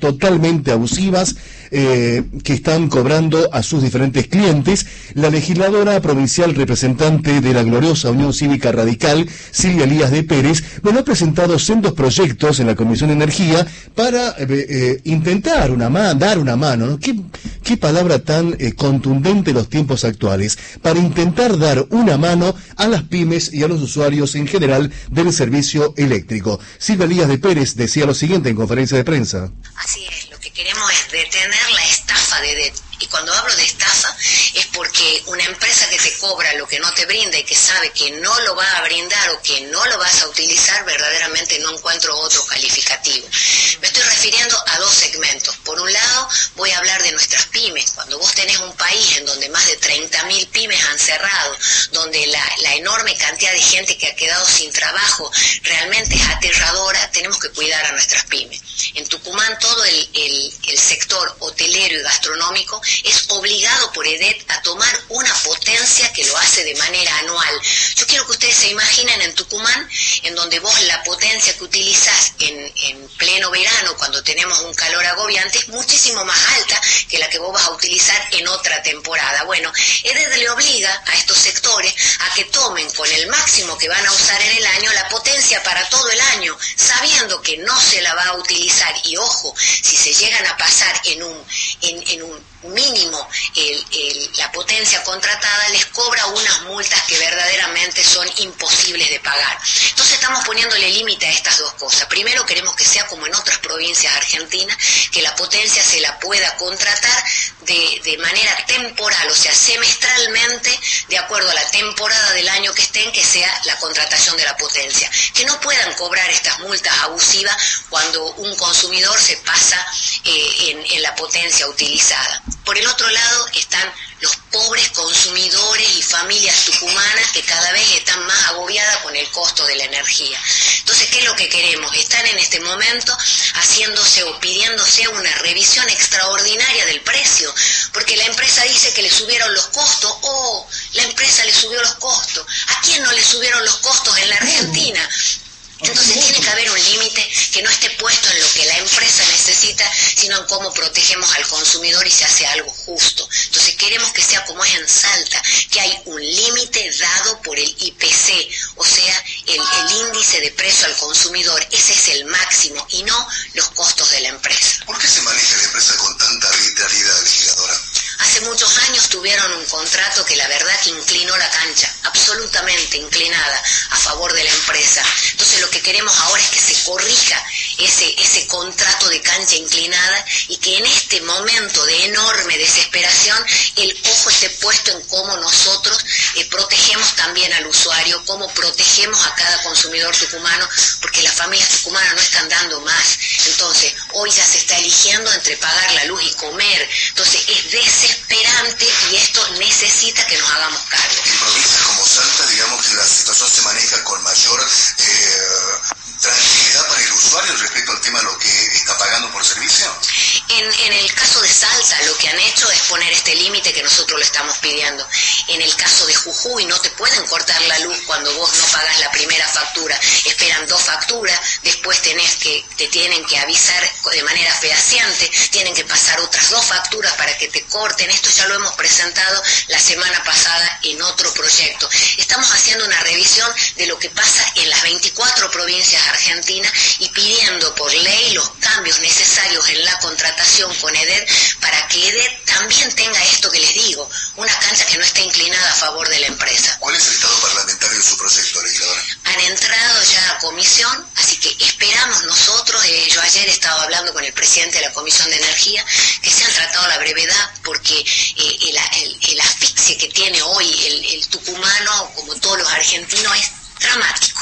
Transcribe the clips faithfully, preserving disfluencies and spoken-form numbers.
totalmente abusivas eh, que están cobrando a sus diferentes clientes. La legisladora provincial representante de la gloriosa Unión Cívica Radical, Silvia Elías de Pérez, bueno, ha presentado sendos proyectos en la Comisión de Energía para eh, eh, intentar una ma- dar una mano, ¿no? ¿Qué, qué palabra tan eh, contundente en los tiempos actuales? Para intentar dar una mano a las pymes y a los usuarios en general del servicio eléctrico. Silvia Elías de Pérez decía lo siguiente en conferencia de prensa. Así es, lo que queremos es detener la estafa de D E T. Y cuando hablo de estafa es porque una empresa que te cobra lo que no te brinda y que sabe que no lo va a brindar o que no lo vas a utilizar, verdaderamente no encuentro otro calificativo. Me estoy refiriendo a dos segmentos. Por un lado, voy a hablar de nuestras pymes. Cuando vos tenés un país en donde más de treinta mil pymes han cerrado, donde la, la enorme cantidad de gente que ha quedado sin trabajo realmente es aterradora, tenemos que cuidar a nuestras pymes. En Tucumán todo el, el, el sector hotelero y gastronómico es obligado por E D E T a tomar una potencia que lo hace de manera anual. Yo quiero que ustedes se imaginen en Tucumán, en donde vos la potencia que utilizás en, en pleno verano, cuando tenemos un calor agobiante, es muchísimo más alta que la que vos vas a utilizar en otra temporada. Bueno, E D E T le obliga a estos sectores a que tomen con el máximo que van a usar en el año la potencia para todo el año, sabiendo que no se la va a utilizar. Y ojo, si se llegan a pasar en un, en, en un mínimo el, el, la potencia contratada, les cobra unas multas que verdaderamente son imposibles de pagar. Entonces estamos poniéndole límite a estas dos cosas. Primero, queremos que sea como en otras provincias argentinas, que la potencia se la pueda contratar de, de manera temporal, o sea, semestralmente, de acuerdo a la temporada del año que estén, que sea la contratación de la potencia. Que no puedan cobrar estas multas abusivas cuando un consumidor se pasa eh, en, en la potencia utilizada. Por el otro lado están los pobres consumidores y familias tucumanas que cada vez están más agobiadas con el costo de la energía. Entonces, ¿qué es lo que queremos? Están en este momento haciéndose o pidiéndose una revisión extraordinaria del precio, porque la empresa dice que le subieron los costos. ¡Oh! La empresa le subió los costos. ¿A quién no le subieron los costos en la Argentina? Entonces tiene que haber un límite que no esté puesto en lo que la empresa necesita, sino en cómo protegemos al consumidor y se hace algo justo. Entonces queremos que sea como es en Salta, que hay un límite dado por el I P C, o sea, el, el índice de precio al consumidor. Ese es el máximo y no los costos de la empresa. ¿Por qué se maneja la empresa con tanta arbitrariedad, legisladora? Hace muchos años tuvieron un contrato que la verdad que inclinó la cancha, absolutamente inclinada a favor de la empresa. Entonces lo que queremos ahora es que se corrija ese, ese contrato de cancha inclinada y que en este momento de enorme desesperación el ojo esté puesto en cómo nosotros eh, protegemos también al usuario, cómo protegemos a cada consumidor tucumano, porque las familias tucumanas no están dando más. Entonces hoy ya se está eligiendo entre pagar la luz y comer. Entonces es desesperante y esto necesita que nos hagamos cargo. En provincias como Salta, digamos que la situación se maneja con mayor eh, tranquilidad para el usuario respecto al tema de lo que está pagando por servicio. En, en el caso de Salta, lo que han hecho es poner este límite que nosotros lo estamos pidiendo. En el caso de Jujuy, no te pueden cortar la luz cuando vos no pagás la primera factura. Esperan dos facturas, después tenés que, te tienen que avisar de manera fehaciente, tienen que pasar otras dos facturas para que te corten. Esto ya lo hemos presentado la semana pasada en otro proyecto. Estamos haciendo una revisión de lo que pasa en las veinticuatro provincias argentinas y pidiendo por ley los cambios necesarios en la contratación con E D E T para que E D E T también tenga esto que les digo, una cancha que no esté inclinada a favor de la empresa. ¿Cuál es el estado parlamentario de su proyecto, legisladora? Han entrado ya a comisión, así que esperamos nosotros, eh, yo ayer he estado hablando con el presidente de la Comisión de Energía, que se han tratado a la brevedad, porque eh, el, el, el asfixia que tiene hoy el, el tucumano, como todos los argentinos, es dramático.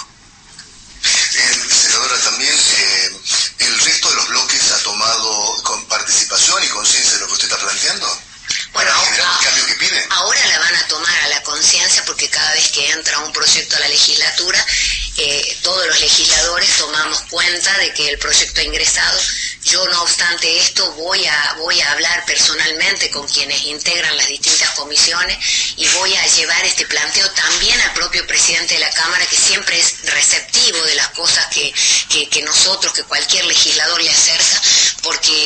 Eh, senadora, también eh, el resto de los bloques ha tomado con participación y conciencia de lo que usted está planteando. Bueno, para generar a, el cambio que pide. Ahora la van a tomar a la conciencia porque cada vez que entra un proyecto a la legislatura, eh, todos los legisladores tomamos cuenta de que el proyecto ha ingresado. Yo, no obstante esto, voy a voy a hablar personalmente con quienes integran las distintas comisiones y voy a llevar este planteo también al propio presidente de la Cámara, que siempre es receptivo de las cosas que, que, que nosotros, que cualquier legislador le acerca, porque